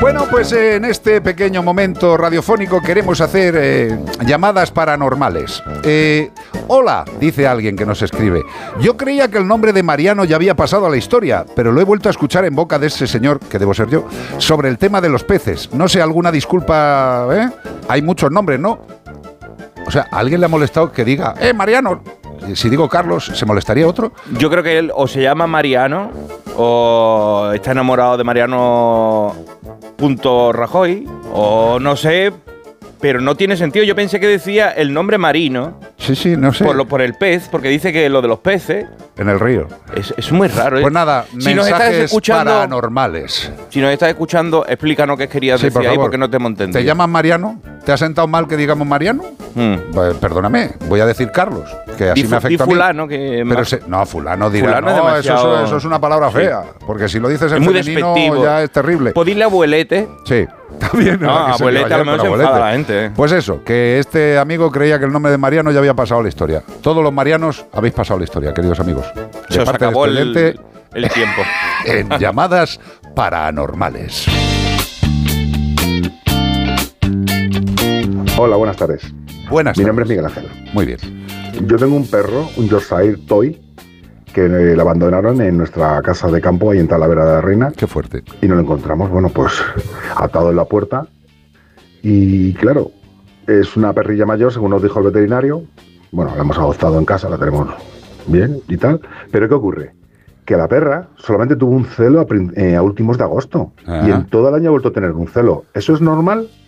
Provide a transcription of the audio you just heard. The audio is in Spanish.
Bueno, pues en este pequeño momento radiofónico queremos hacer llamadas paranormales. Hola, dice alguien que nos escribe. Yo creía que el nombre de Mariano ya había pasado a la historia, pero lo he vuelto a escuchar en boca de ese señor, que debo ser yo, sobre el tema de los peces. No sé, alguna disculpa, ¿eh? Hay muchos nombres, ¿no? O sea, ¿a alguien le ha molestado que diga, Mariano? Si digo Carlos, ¿se molestaría otro? Yo creo que él o se llama Mariano o está enamorado de Mariano Rajoy o no sé, pero no tiene sentido. Yo pensé que decía el nombre marino. Sí, no sé. Por el pez, porque dice que lo de los peces... En el río. Es muy raro. Pues nada, si mensajes paranormales. Si nos estás escuchando, explícanos qué querías decir ahí, porque no te hemos entendido. ¿Te llamas Mariano? ¿Te ha sentado mal que digamos Mariano? Pues, perdóname, voy a decir Carlos, que así me afecta a mí. Fulano, que... No, fulano dirá, fulano no, demasiado... eso es una palabra fea, porque si lo dices en femenino ya es terrible. ¿Puedo decirle abuelete? Sí. También, no, abuelete, a lo mejor se enfada la gente. Pues eso, que este amigo creía que el nombre de Mariano ya había pasado a la historia. Todos los Marianos habéis pasado la historia, queridos amigos. Se os acabó el tiempo. En llamadas paranormales. Hola, buenas tardes. Buenas tardes. Mi nombre es Miguel Ángel. Muy bien. Yo tengo un perro, un Yorkshire Toy, que lo abandonaron en nuestra casa de campo ahí en Talavera de la Reina. Qué fuerte. Y no lo encontramos, bueno, pues atado en la puerta. Y claro, es una perrilla mayor, según nos dijo el veterinario. Bueno, la hemos adoptado en casa, la tenemos bien y tal. Pero ¿qué ocurre? Que la perra solamente tuvo un celo a últimos de agosto. Y en todo el año ha vuelto a tener un celo. ¿Eso es normal?